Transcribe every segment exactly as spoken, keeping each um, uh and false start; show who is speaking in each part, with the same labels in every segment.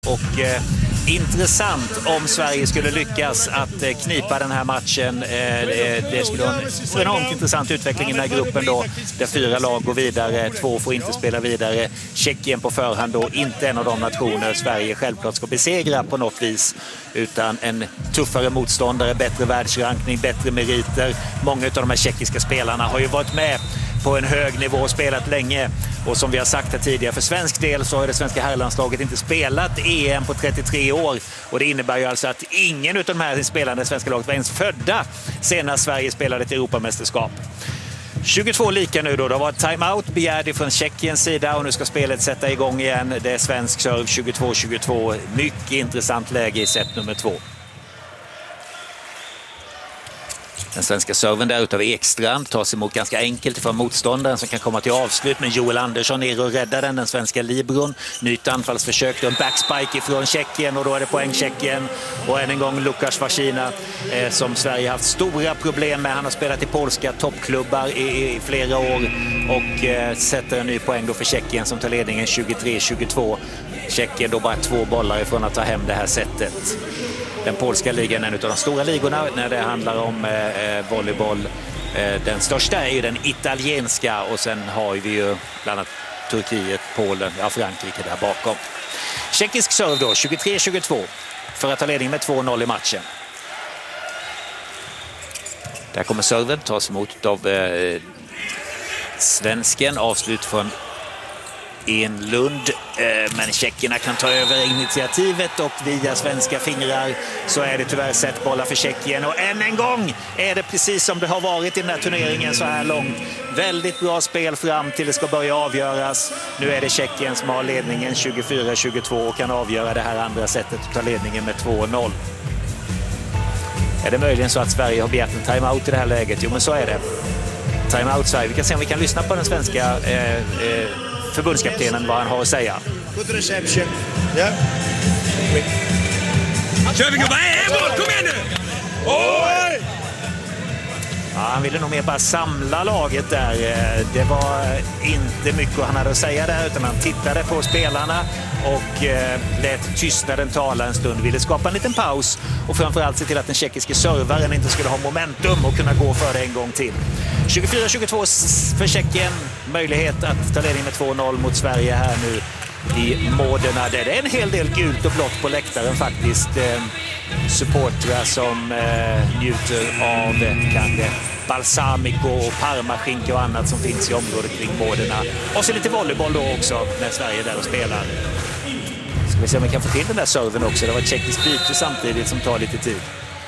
Speaker 1: Och eh, intressant om Sverige skulle lyckas att eh, knipa den här matchen. Eh, det skulle vara en enormt intressant utveckling i den här gruppen då, där fyra lag går vidare, två får inte spela vidare. Tjeckien på förhand då, inte en av de nationer Sverige självklart ska besegra på något vis, utan en tuffare motståndare, bättre världsrankning, bättre meriter. Många av de här tjeckiska spelarna har ju varit med på en hög nivå och spelat länge. Och som vi har sagt här tidigare, för svensk del så har det svenska herrlandslaget inte spelat E M på trettiotre år. Och det innebär ju alltså att ingen av de här spelande svenska laget var ens födda senast Sverige spelade ett Europamästerskap. tjugotvå lika nu då. Det har varit timeout begärd från Tjeckiens sida och nu ska spelet sätta igång igen. Det är svensk serve tjugotvå tjugotvå. Mycket intressant läge i set nummer två. Den svenska serven där utav Ekstrand tas emot ganska enkelt för motståndaren som kan komma till avslut, men Joel Andersson är och räddar den, den svenska libron. Nytt anfallsförsök, en backspike ifrån Tjeckien och då är det poäng Tjeckien. Och än en gång Lukas Vasina eh, som Sverige haft stora problem med. Han har spelat i polska toppklubbar i, i flera år och eh, sätter en ny poäng då för Tjeckien som tar ledningen tjugotre tjugotvå. Tjeckien då bara två bollar ifrån att ta hem det här sättet. Den polska ligan är en av de stora ligorna när det handlar om eh, volleyboll. Eh, den största är ju den italienska och sen har vi ju bland annat Turkiet, Polen, ja, Frankrike där bakom. Tjeckisk serve då, tjugotre tjugotvå för att ta ledning med två noll i matchen. Där kommer serven, tas emot av eh, svensken, avslut från Enlund, men tjeckerna kan ta över initiativet och via svenska fingrar så är det tyvärr sett bollar för Tjeckien. Och än en gång är det precis som det har varit i den här turneringen så här långt. Väldigt bra spel fram till det ska börja avgöras. Nu är det Tjeckien som har ledningen tjugofyra tjugotvå och kan avgöra det här andra sättet och ta ledningen med två noll. Är det möjligen så att Sverige har begärt en timeout i det här läget? Jo, men så är det. Timeout Sverige. Vi kan se om vi kan lyssna på den svenska eh, eh, förbundskaptenen vad han har att säga.
Speaker 2: Good reception. Yeah.
Speaker 3: Kör vi gubbar! Äh, mål! Kom igen nu! Oj!
Speaker 1: Ja, han ville nog mer bara samla laget där. Det var inte mycket han hade att säga där utan han tittade på spelarna och eh, lät tystnaden tala en stund. Ville skapa en liten paus och framförallt se till att den tjeckiske servaren inte skulle ha momentum och kunna gå för det en gång till. tjugofyra tjugotvå för Tjeckien. Möjlighet att ta ledning med två noll mot Sverige här nu i Modena. Det är en hel del gult och blått på läktaren faktiskt. Eh, supportrar som eh, njuter av kanske balsamico och parmaskinka och annat som finns i området kring Modena. Och så lite volleyboll då också när Sverige är där och spelar. Ska vi se om vi kan få till den där serven också. Det var ett tjeckiskt byte samtidigt som tar lite tid.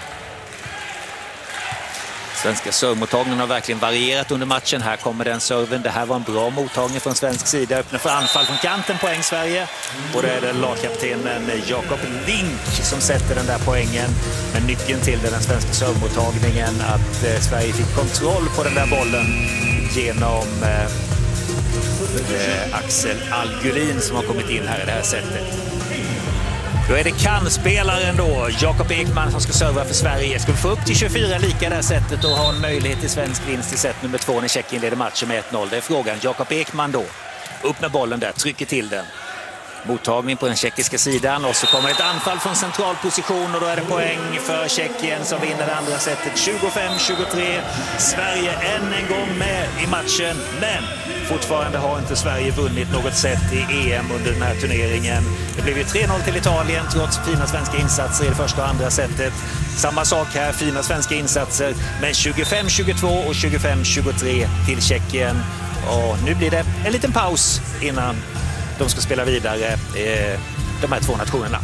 Speaker 1: Svenska servemottagningen har verkligen varierat under matchen. Här kommer den serven. Det här var en bra mottagning från svensk sida. Öppnar för anfall från kanten, poäng Sverige. Och det är det lagkaptenen Jakob Link som sätter den där poängen. Men nyckeln till den svenska servemottagningen att eh, Sverige fick kontroll på den där bollen genom eh, eh, Axel Algulin som har kommit in här i det här sättet. Då är det kan-spelaren då, Jakob Ekman, som ska serva för Sverige. Ska vi få upp till tjugofyra lika det här sättet och ha en möjlighet till svensk vinst i set nummer två när Tjeckien leder matchen med ett noll? Det är frågan. Jakob Ekman då. Upp med bollen där, trycker till den. Mottagning på den tjeckiska sidan och så kommer ett anfall från central position och då är det poäng för Tjeckien som vinner det andra sättet tjugofem tjugotre. Sverige än en gång med i matchen, men fortfarande har inte Sverige vunnit något set i E M under den här turneringen. Det blev ju tre noll till Italien trots fina svenska insatser i det första och andra setet. Samma sak här, fina svenska insatser, men tjugofem tjugotvå och tjugofem tjugotre till Tjeckien. Och nu blir det en liten paus innan de ska spela vidare, eh, de här två nationerna.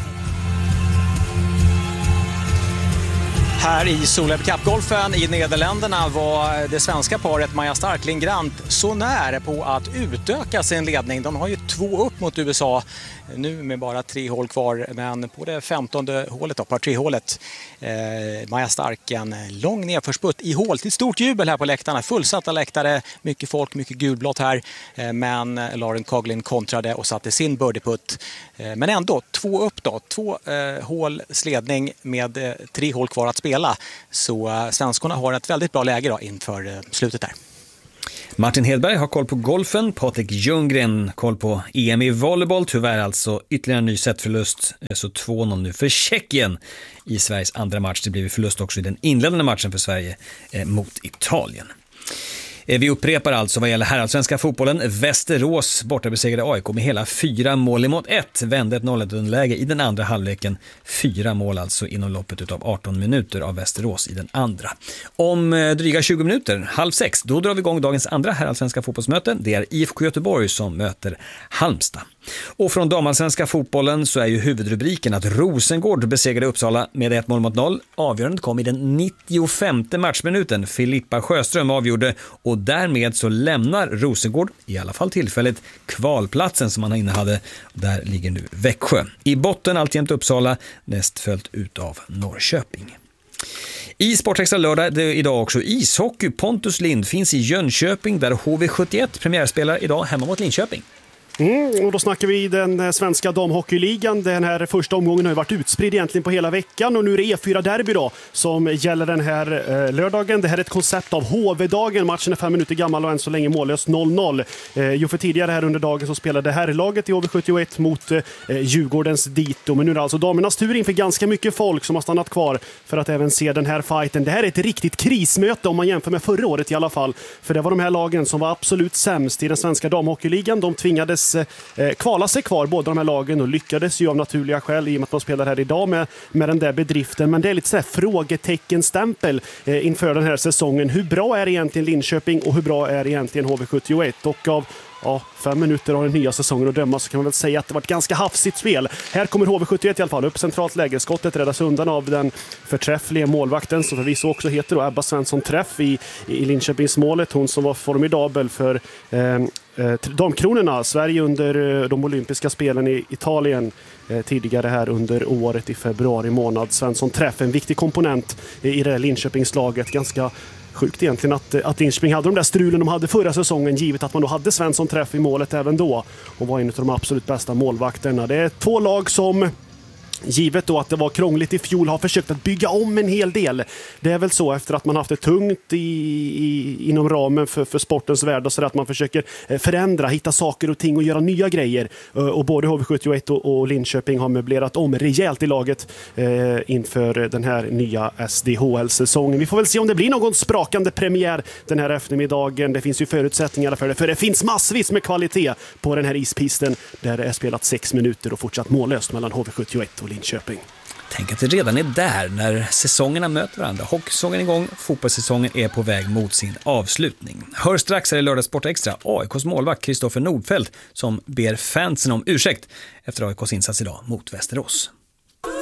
Speaker 4: Här i Solheim Cup-golfen i Nederländerna var det svenska paret Maja Stark Grant så nära på att utöka sin ledning. De har ju två upp mot U S A nu med bara tre hål kvar, men på det femtonde hålet då, par tre-hålet, eh, Maja Stark en lång nedförsputt i hål till stort jubel här på läktarna. Fullsatta läktare, mycket folk, mycket gulblått här, eh, men Lauren Coughlin kontrade och satte sin birdieputt. Eh, men ändå, två upp då, två eh, hål sledning med eh, tre hål kvar att spela. Så eh, svenskorna har ett väldigt bra läge då inför eh, slutet där.
Speaker 5: Martin Hedberg har koll på golfen, Patrik Ljunggren koll på E M i volleyboll. Tyvärr alltså ytterligare en ny setförlust, så två noll nu för Tjeckien i Sveriges andra match. Det blev förlust också i den inledande matchen för Sverige eh, mot Italien. Vi upprepar alltså vad gäller herrallsvenska fotbollen. Västerås borta besegrade A I K med hela fyra mål emot ett. Vände ett noll ett underläge i den andra halvleken. Fyra mål alltså inom loppet utav arton minuter av Västerås i den andra. Om dryga tjugo minuter, halv sex, då drar vi igång dagens andra herrallsvenska fotbollsmöte. Det är I F K Göteborg som möter Halmstad. Och från damallsvenska fotbollen så är ju huvudrubriken att Rosengård besegrade Uppsala med ett mål mot noll. Avgörandet kom i den nittiofemte matchminuten. Filippa Sjöström avgjorde och därmed så lämnar Rosengård, i alla fall tillfälligt, kvalplatsen som man innehade. Där ligger nu Växjö. I botten alltjämt Uppsala, näst följt ut av Norrköping. I Sportextra lördag det är idag också ishockey. Pontus Lind finns i Jönköping där H V sjuttioett premiärspelar idag hemma mot Linköping.
Speaker 6: Mm, och då snackar vi den svenska damhockeyligan. Den här första omgången har ju varit utspridd egentligen på hela veckan och nu är det E fyra-derby då som gäller den här eh, lördagen. Det här är ett koncept av H V-dagen. Matchen är fem minuter gammal och än så länge mållöst noll noll. Eh, jo för tidigare här under dagen så spelade herrlaget i H V sjuttioett mot eh, Djurgårdens Dito. Men nu är det alltså damernas tur inför ganska mycket folk som har stannat kvar för att även se den här fighten. Det här är ett riktigt krismöte om man jämför med förra året i alla fall. För det var de här lagen som var absolut sämst i den svenska damhockeyligan. De tvingades Eh, kvala sig kvar, båda de här lagen, och lyckades ju av naturliga skäl i och med att man spelar här idag med, med den där bedriften. Men det är lite så här frågeteckenstämpel eh, inför den här säsongen. Hur bra är egentligen Linköping och hur bra är egentligen H V sjuttioett? Och av ja, fem minuter av den nya säsongen att döma så kan man väl säga att det var ett ganska hafsigt spel. Här kommer H V sjuttioett i alla fall upp centralt läge. Skottet räddas undan av den förträffliga målvakten som förvisso också heter då Ebba Svensson Träff i, i Linköpingsmålet. Hon som var formidabel för eh, damkronorna. Sverige under de olympiska spelen i Italien eh, tidigare här under året i februari månad. Svensson Träff, en viktig komponent i det här Linköpingslaget. Ganska sjukt egentligen att, att Linköping hade de där strulen de hade förra säsongen, givet att man då hade Svensson Träff i målet även då och var en av de absolut bästa målvakterna. Det är två lag som, givet då att det var krångligt i fjol, har försökt att bygga om en hel del. Det är väl så efter att man haft det tungt i, i, inom ramen för, för sportens värld och så att man försöker förändra, hitta saker och ting och göra nya grejer. Och både H V sjuttioett och, och Linköping har möblerat om rejält i laget eh, inför den här nya S D H L-säsongen. Vi får väl se om det blir någon sprakande premiär den här eftermiddagen. Det finns ju förutsättningar för det, för det finns massvis med kvalitet på den här ispisten där det är spelat sex minuter och fortsatt mållöst mellan H V sjuttioett och Linköping.
Speaker 5: Tänk att det redan är där när säsongerna möter varandra. Hockeysäsongen är igång, fotbollssäsongen är på väg mot sin avslutning. Hör strax här i Lördag Sport Extra A I K:s målvakt Kristoffer Nordfeldt som ber fansen om ursäkt efter A I K:s insats idag mot Västerås.